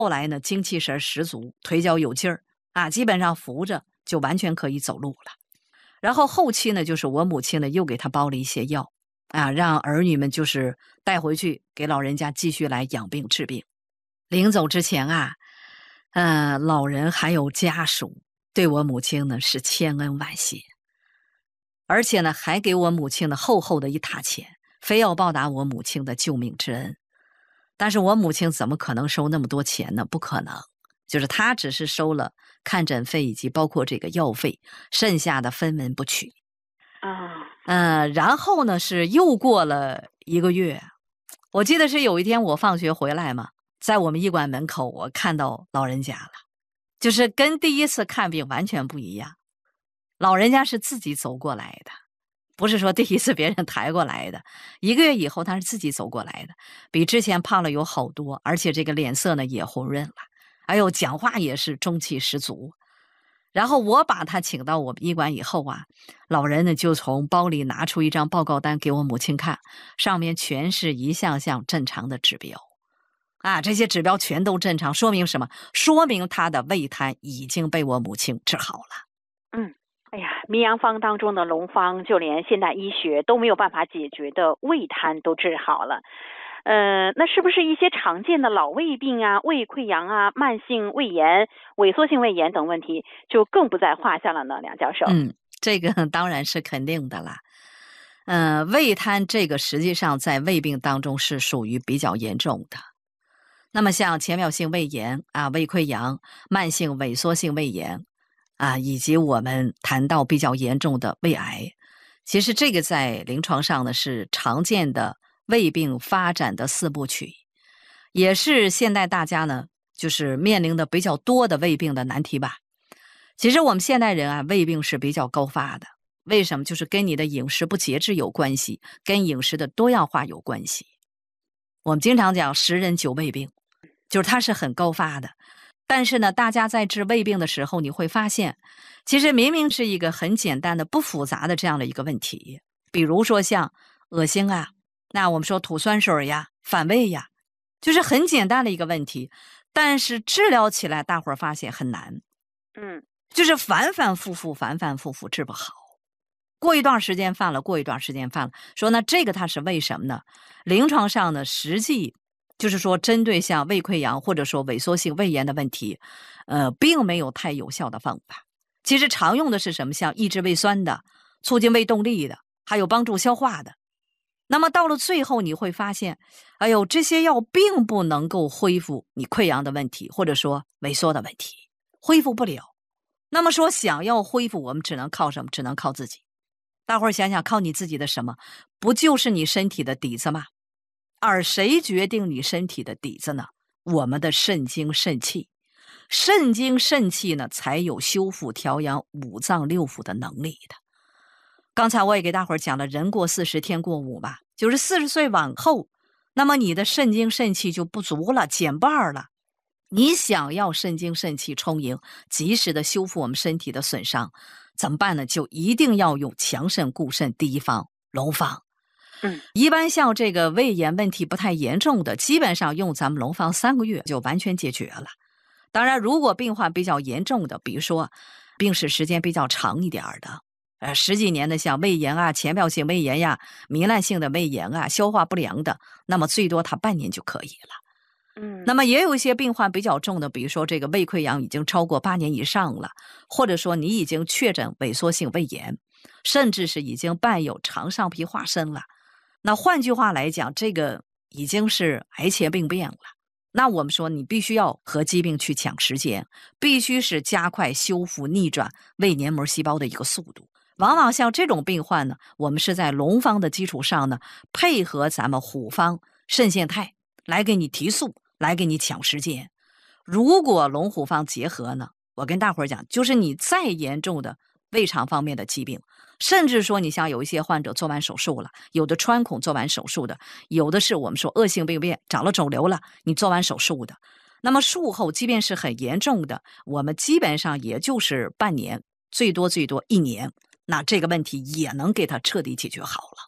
后来呢，精气神十足，腿脚有劲儿啊，基本上扶着就完全可以走路了。然后后期呢，就是我母亲呢又给他包了一些药啊，让儿女们就是带回去给老人家继续来养病治病。临走之前啊，老人还有家属对我母亲呢是千恩万谢，而且呢还给我母亲呢厚厚的一沓钱，非要报答我母亲的救命之恩。但是我母亲怎么可能收那么多钱呢？不可能，就是她只是收了看诊费以及包括这个药费，剩下的分文不取。然后呢是又过了1个月，我记得是有一天我放学回来嘛，在我们医馆门口我看到老人家了，就是跟第一次看病完全不一样。老人家是自己走过来的，不是说第一次别人抬过来的。1个月以后他是自己走过来的，比之前胖了有好多，而且这个脸色呢也红润了，还有讲话也是中气十足。然后我把他请到我们医馆以后啊，老人呢就从包里拿出一张报告单给我母亲看，上面全是一项项正常的指标啊，这些指标全都正常，说明什么？说明他的胃瘫已经被我母亲治好了。 哎呀，名洋方当中的龙方，就连现代医学都没有办法解决的胃瘫都治好了。那是不是一些常见的老胃病啊、胃溃疡啊、慢性胃炎、萎缩性胃炎等问题就更不在话下了呢？梁教授。 这个当然是肯定的啦。胃瘫这个实际上在胃病当中是属于比较严重的。那么像浅表性胃炎啊、胃溃疡、慢性萎缩性胃炎啊，以及我们谈到比较严重的胃癌，其实这个在临床上呢是常见的胃病发展的4部曲，也是现代大家呢就是面临的比较多的胃病的难题吧。其实我们现代人啊，胃病是比较高发的，为什么？就是跟你的饮食不节制有关系，跟饮食的多样化有关系。我们经常讲10人9胃病，就是它是很高发的。但是呢，大家在治胃病的时候，你会发现，其实明明是一个很简单的、不复杂的这样的一个问题，比如说像恶心啊，那我们说吐酸水呀、反胃呀，就是很简单的一个问题，但是治疗起来大伙儿发现很难。就是反反复复治不好，过一段时间犯了，过一段时间犯了。说那这个它是为什么呢？临床上呢，实际就是说针对像胃溃疡或者说萎缩性胃炎的问题，并没有太有效的方法。其实常用的是什么？像抑制胃酸的、促进胃动力的，还有帮助消化的。那么到了最后你会发现，哎呦，这些药并不能够恢复你溃疡的问题，或者说萎缩的问题，恢复不了。那么说想要恢复，我们只能靠什么？只能靠自己。大伙儿想想，靠你自己的什么？不就是你身体的底子吗？而谁决定你身体的底子呢？我们的肾精肾气。肾精肾气呢，才有修复调养五脏六腑的能力的。刚才我也给大伙儿讲了，人过40天过5吧，就是40岁往后，那么你的肾精肾气就不足了，减半了。你想要肾精肾气充盈，及时的修复我们身体的损伤，怎么办呢？就一定要用强肾固肾第一方龙方。一般像这个胃炎问题不太严重的，基本上用咱们龙方3个月就完全解决了。当然，如果病患比较严重的，比如说病史时间比较长一点的，10几年的，像胃炎啊、浅表性胃炎呀、糜烂性的胃炎啊、消化不良的，那么最多他半年就可以了。那么也有一些病患比较重的，比如说这个胃溃疡已经超过8年以上了，或者说你已经确诊萎缩性胃炎，甚至是已经伴有肠上皮化生了。那换句话来讲，这个已经是癌前病变了。那我们说你必须要和疾病去抢时间，必须是加快修复逆转胃黏膜细胞的一个速度。往往像这种病患呢，我们是在龙方的基础上呢，配合咱们虎方肾腺肽来给你提速，来给你抢时间。如果龙虎方结合呢，我跟大伙儿讲，就是你再严重的胃肠方面的疾病，甚至说你像有一些患者做完手术了，有的穿孔做完手术的，有的是我们说恶性病变长了肿瘤了，你做完手术的，那么术后即便是很严重的，我们基本上也就是半年，最多1年，那这个问题也能给它彻底解决好了。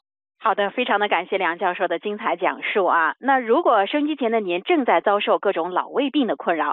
好的，非常的感谢梁教授的精彩讲述啊。那如果收音机前的您正在遭受各种老胃病的困扰，